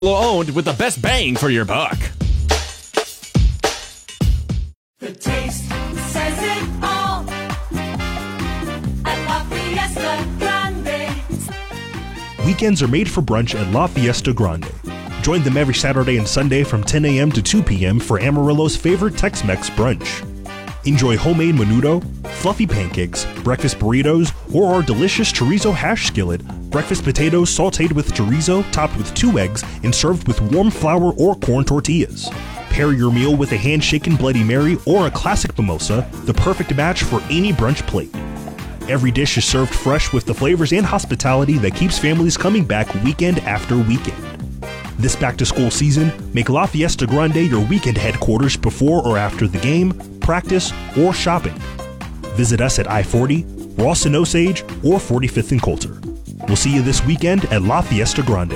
Owned with the best bang for your buck. The taste says it all at La Fiesta Grande. Weekends are made for brunch at La Fiesta Grande. Join them every Saturday and Sunday from 10 a.m. to 2 p.m. for Amarillo's favorite Tex-Mex brunch. Enjoy homemade menudo, fluffy pancakes, breakfast burritos, or our delicious chorizo hash skillet, breakfast potatoes sauteed with chorizo, topped with 2 eggs, and served with warm flour or corn tortillas. Pair your meal with a hand-shaken Bloody Mary or a classic mimosa, the perfect match for any brunch plate. Every dish is served fresh with the flavors and hospitality that keeps families coming back weekend after weekend. This back-to-school season, make La Fiesta Grande your weekend headquarters before or after the game, practice, or shopping. Visit us at I-40, Ross and Osage, or 45th and Coulter. We'll see you this weekend at La Fiesta Grande.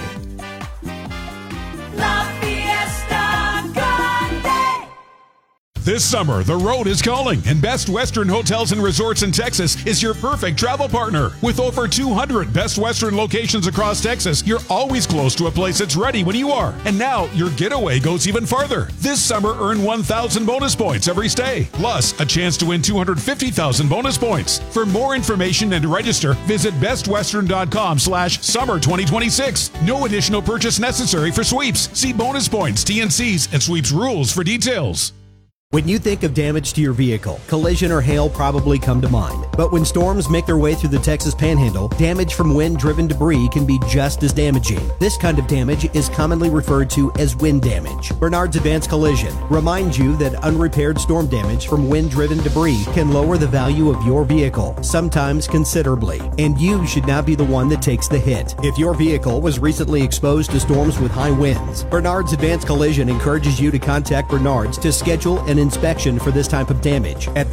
La Fiesta Grande. This summer, the road is calling, and Best Western Hotels and Resorts in Texas is your perfect travel partner. With over 200 Best Western locations across Texas, you're always close to a place that's ready when you are. And now, your getaway goes even farther. This summer, earn 1,000 bonus points every stay, plus a chance to win 250,000 bonus points. For more information and to register, visit bestwestern.com/summer 2026. No additional purchase necessary for sweeps. See bonus points, TNCs, and sweeps rules for details. When you think of damage to your vehicle, collision or hail probably come to mind. But when storms make their way through the Texas Panhandle, damage from wind-driven debris can be just as damaging. This kind of damage is commonly referred to as wind damage. Bernard's Advanced Collision reminds you that unrepaired storm damage from wind-driven debris can lower the value of your vehicle, sometimes considerably. And you should not be the one that takes the hit. If your vehicle was recently exposed to storms with high winds, Bernard's Advanced Collision encourages you to contact Bernard's to schedule an inspection for this type of damage at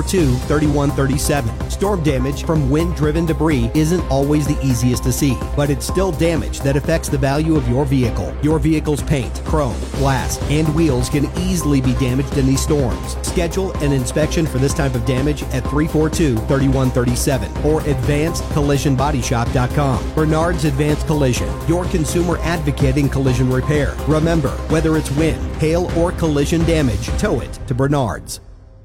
342-3137. Storm damage from wind-driven debris isn't always the easiest to see, but it's still damage that affects the value of your vehicle. Your vehicle's paint, chrome, glass, and wheels can easily be damaged in these storms. Schedule an inspection for this type of damage at 342-3137 or advancedcollisionbodyshop.com. Bernard's Advanced Collision, your consumer advocate in collision repair. Remember, whether it's wind, hail, or collision damage, tow it to Bernard's.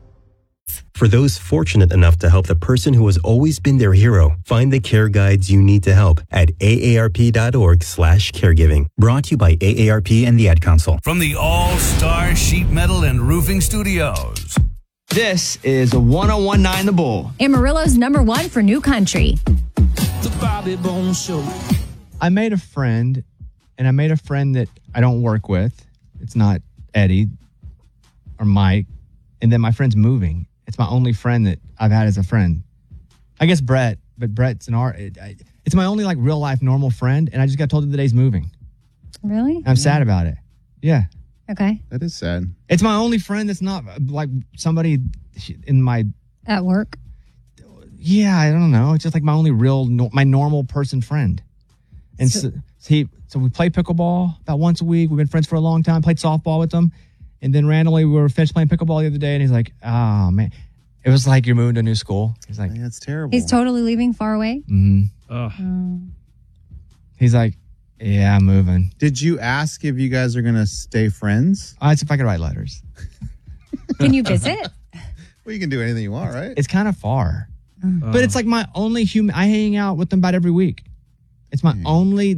For those fortunate enough to help the person who has always been their hero, find the care guides you need to help at aarp.org/caregiving. Brought to you by AARP and the Ad Council. From the All-Star Sheet Metal and Roofing Studios. This is a 101.9 The Bull. Amarillo's #1 for new country. The Bobby Bones Show. I made a friend, and I made a friend that I don't work with. It's not Eddie or Mike. And then my friend's moving. It's my only friend that I've had as a friend. I guess Brett, but Brett's it's my only like real life normal friend. And I just got told the other day he's moving. Really? I'm sad about it. Yeah. Okay. That is sad. It's my only friend that's not like somebody in my... At work? Yeah, I don't know. It's just like my only real, my normal person friend. And so we play pickleball about once a week. We've been friends for a long time. Played softball with him. And then randomly we were finished playing pickleball the other day and he's like, oh man. It was like you're moving to a new school. He's like, that's terrible. He's totally leaving far away? Mm-hmm. He's like, yeah, I'm moving. Did you ask if you guys are going to stay friends? It's if I could write letters. Can you visit? Well, you can do anything you want, right? It's kind of far. But it's like my only human. I hang out with them about every week. It's my only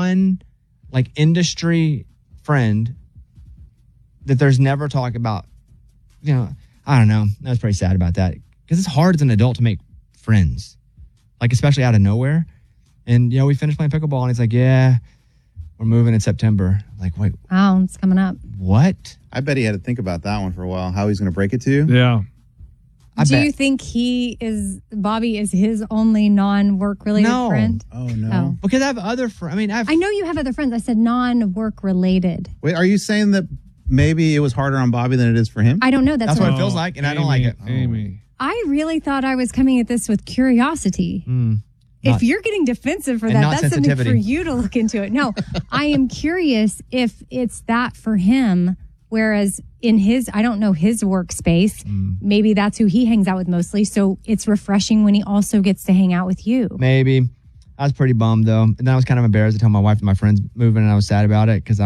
industry friend that there's never talk about. I don't know. I was pretty sad about that because it's hard as an adult to make friends, like especially out of nowhere. And we finished playing pickleball, and he's like, "Yeah, we're moving in September." I'm like, wait, wow, it's coming up. What? I bet he had to think about that one for a while. How he's going to break it to you? Yeah. Do you think Bobby is his only non-work related friend? Oh, no. Because I have other friends. I know you have other friends. I said non-work related. Wait, are you saying that maybe it was harder on Bobby than it is for him? I don't know. That's what it feels like, and I don't like it. Amy. I really thought I was coming at this with curiosity. If you're getting defensive for that, that's something for you to look into it. No, I am curious if it's that for him, whereas in his, I don't know his workspace, maybe that's who he hangs out with mostly. So it's refreshing when he also gets to hang out with you. Maybe. I was pretty bummed, though. And then I was kind of embarrassed to tell my wife and my friends moving, and I was sad about it because